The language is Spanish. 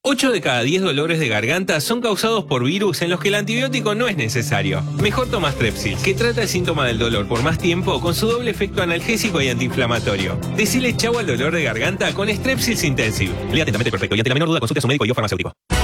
8 de cada 10 dolores de garganta son causados por virus en los que el antibiótico no es necesario. Mejor toma Strepsil, que trata el síntoma del dolor por más tiempo con su doble efecto analgésico y antiinflamatorio. Decile chau al dolor de garganta con Strepsils Intensive. Lea atentamente el prospecto y ante la menor duda consulte a su médico y o farmacéutico.